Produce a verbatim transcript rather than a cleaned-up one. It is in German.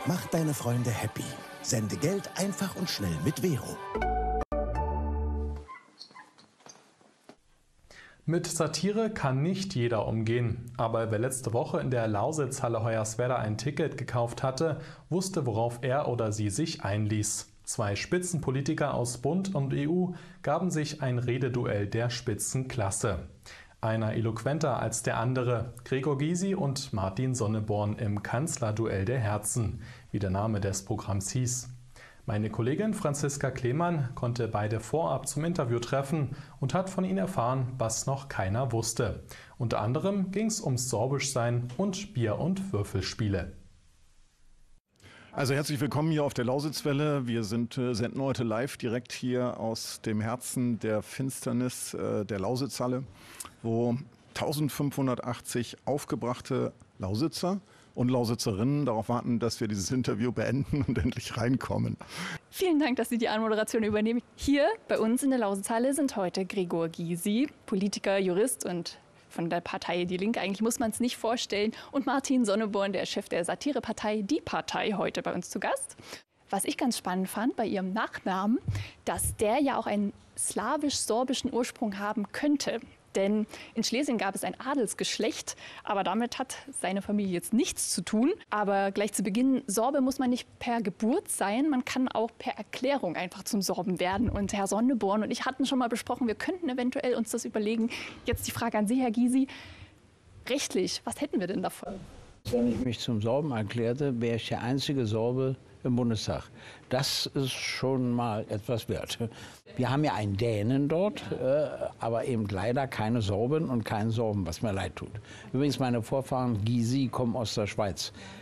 Mach deine Freunde happy. Sende Geld einfach und schnell mit Vero. Mit Satire kann nicht jeder umgehen. Aber wer letzte Woche in der Lausitzhalle Hoyerswerda ein Ticket gekauft hatte, wusste, worauf er oder sie sich einließ. Zwei Spitzenpolitiker aus Bund und E U gaben sich ein Rededuell der Spitzenklasse. Einer eloquenter als der andere, Gregor Gysi und Martin Sonneborn im Kanzlerduell der Herzen, wie der Name des Programms hieß. Meine Kollegin Franziska Klemann konnte beide vorab zum Interview treffen und hat von ihnen erfahren, was noch keiner wusste. Unter anderem ging es ums Sorbischsein und Bier- und Würfelspiele. Also herzlich willkommen hier auf der Lausitzwelle. Wir sind, äh, senden heute live direkt hier aus dem Herzen der Finsternis äh, der Lausitzhalle, wo eintausendfünfhundertachtzig aufgebrachte Lausitzer und Lausitzerinnen darauf warten, dass wir dieses Interview beenden und endlich reinkommen. Vielen Dank, dass Sie die Anmoderation übernehmen. Hier bei uns in der Lausitzhalle sind heute Gregor Gysi, Politiker, Jurist und von der Partei Die Linke. Eigentlich muss man es nicht vorstellen. Und Martin Sonneborn, der Chef der Satirepartei Die Partei, heute bei uns zu Gast. Was ich ganz spannend fand bei Ihrem Nachnamen, dass der ja auch einen slawisch-sorbischen Ursprung haben könnte. Denn in Schlesien gab es ein Adelsgeschlecht, aber damit hat seine Familie jetzt nichts zu tun. Aber gleich zu Beginn, Sorbe muss man nicht per Geburt sein, man kann auch per Erklärung einfach zum Sorben werden. Und Herr Sonneborn und ich hatten schon mal besprochen, wir könnten eventuell uns das überlegen. Jetzt die Frage an Sie, Herr Gysi. Rechtlich, was hätten wir denn davon? Wenn ich mich zum Sorben erklärte, wäre ich der einzige Sorbe im Bundestag. Das ist schon mal etwas wert. Wir haben ja einen Dänen dort, äh, aber eben leider keine Sorben und keinen Sorben, was mir leid tut. Übrigens, meine Vorfahren Gysi kommen aus der Schweiz.